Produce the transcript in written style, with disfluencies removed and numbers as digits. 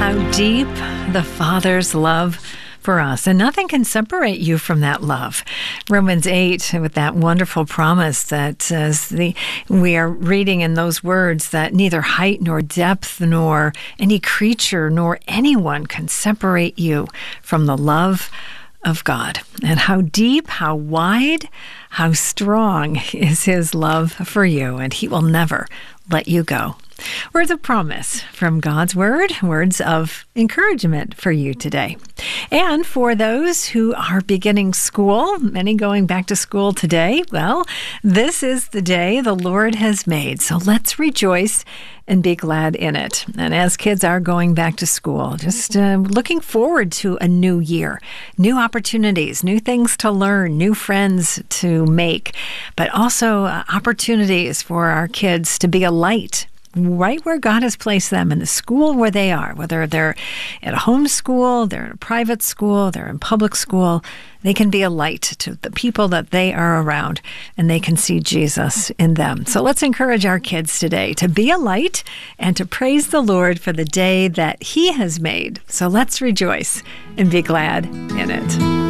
How deep the Father's love for us, and nothing can separate you from that love. Romans 8, with that wonderful promise that says we are reading in those words that neither height nor depth nor any creature nor anyone can separate you from the love of God. And how deep, how wide, how strong is His love for you, and He will never let you go. Words of promise from God's Word, words of encouragement for you today. And for those who are beginning school, many going back to school today, well, this is the day the Lord has made. So let's rejoice and be glad in it. And as kids are going back to school, just looking forward to a new year, new opportunities, new things to learn, new friends to make, but also opportunities for our kids to be a light right where God has placed them in the school where they are, whether they're at a home school, they're in a private school, they're in public school. They can be a light to the people that they are around, and they can see Jesus in them. So let's encourage our kids today to be a light and to praise the Lord for the day that He has made. So let's rejoice and be glad in it.